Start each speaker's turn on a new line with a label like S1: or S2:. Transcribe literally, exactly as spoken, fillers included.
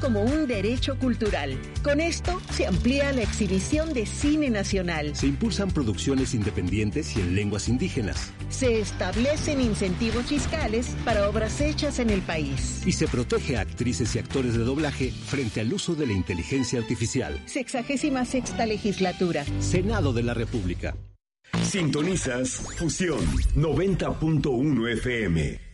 S1: como un derecho cultural. Con esto se amplía la exhibición de cine nacional.
S2: Se impulsan producciones independientes y en lenguas indígenas.
S1: Se establecen incentivos fiscales para obras hechas en el país.
S2: Y se protege a actrices y actores de doblaje frente al uso de la inteligencia artificial.
S1: Sexagésima sexta legislatura.
S2: Senado de la República.
S3: Sintonizas Fusión noventa punto uno F M.